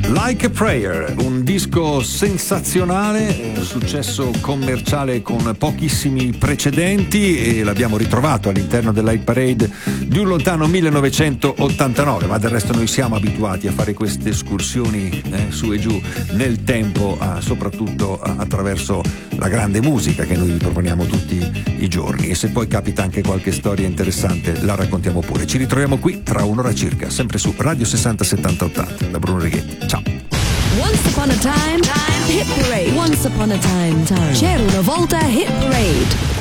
Like a Prayer, un disco sensazionale, un successo commerciale con pochissimi precedenti, e l'abbiamo ritrovato all'interno dell'Hit Parade di un lontano 1989, ma del resto noi siamo abituati a fare queste escursioni su e giù nel tempo, soprattutto attraverso la grande musica che noi vi proponiamo tutti i giorni, e se poi capita anche qualche storia interessante la raccontiamo pure. Ci ritroviamo qui tra un'ora circa, sempre su Radio 60 70 80 da Bruno Righetti. Ciao. Once upon a time, Hit Parade. Once upon a time. C'era una volta Hit Parade.